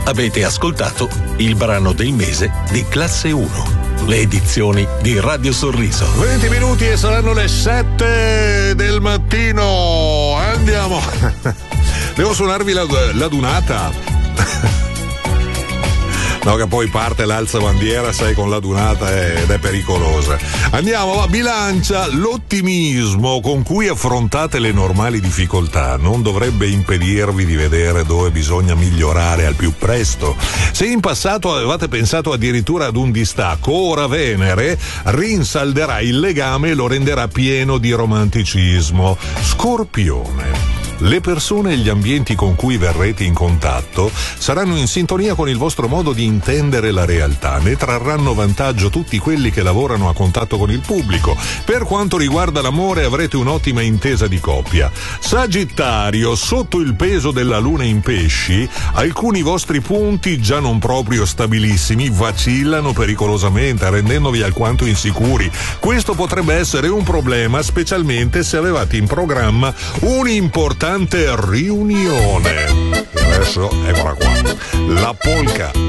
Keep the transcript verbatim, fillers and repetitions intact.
Avete ascoltato il brano del mese di Classe uno. Le edizioni di Radio Sorriso. venti minuti e saranno le sette del mattino. Andiamo. Devo suonarvi la, la dunata. No, che poi parte l'alza bandiera, sai, con la dunata ed è pericolosa. Andiamo, va, bilancia. L'ottimismo con cui affrontate le normali difficoltà non dovrebbe impedirvi di vedere dove bisogna migliorare al più presto. Se in passato avevate pensato addirittura ad un distacco, ora Venere rinsalderà il legame e lo renderà pieno di romanticismo. Scorpione. Le persone e gli ambienti con cui verrete in contatto saranno in sintonia con il vostro modo di intendere la realtà. Ne trarranno vantaggio tutti quelli che lavorano a contatto con il pubblico. Per quanto riguarda l'amore avrete un'ottima intesa di coppia. Sagittario, sotto il peso della luna in pesci, alcuni vostri punti già non proprio stabilissimi vacillano pericolosamente, rendendovi alquanto insicuri. Questo potrebbe essere un problema, specialmente se avevate in programma un'importante riunione. E adesso eccola qua, la polka.